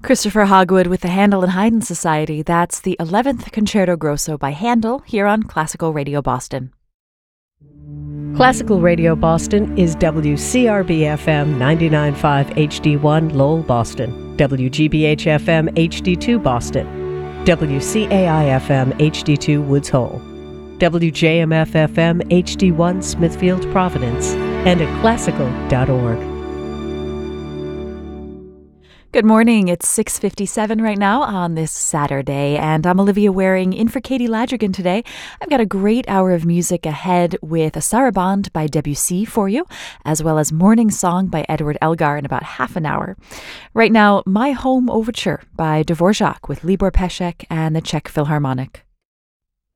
Christopher Hogwood with the Handel and Haydn Society. That's the 11th Concerto Grosso by Handel here on Classical Radio Boston. Classical Radio Boston is WCRB-FM 99.5 HD1 Lowell, Boston, WGBH-FM HD2 Boston, WCAI-FM HD2 Woods Hole, WJMF-FM HD1 Smithfield, Providence, and at classical.org. Good morning. It's 6:57 right now on this Saturday, and I'm Olivia Waring in for Katie Ladrigan today. I've got a great hour of music ahead with a Sarabande by Debussy for you, as well as Morning Song by Edward Elgar in about half an hour. Right now, My Home Overture by Dvorak with Libor Pesek and the Czech Philharmonic.